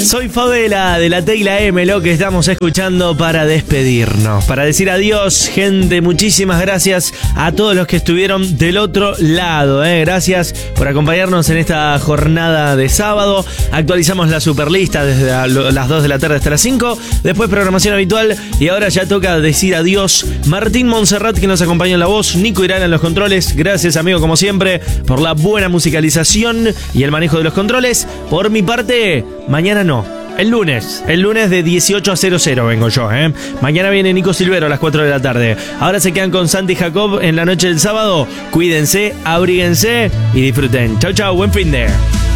Soy Favela de la T y la M, lo que estamos escuchando para despedirnos, para decir adiós, gente. Muchísimas gracias a todos los que estuvieron del otro lado, Gracias por acompañarnos en esta jornada de sábado. Actualizamos la superlista desde las 2 de la tarde hasta las 5. Después programación habitual. Y ahora ya toca decir adiós. Martín Montserrat, que nos acompañó en la voz. Nico Irán en los controles. Gracias, amigo, como siempre, por la buena musicalización y el manejo de los controles. Por mi parte, mañana no. El lunes de 18 a 00 vengo yo, Mañana viene Nico Silvero a las 4 de la tarde. Ahora se quedan con Santi Jacob en la noche del sábado. Cuídense, abríguense y disfruten. Chau, chau, buen fin de...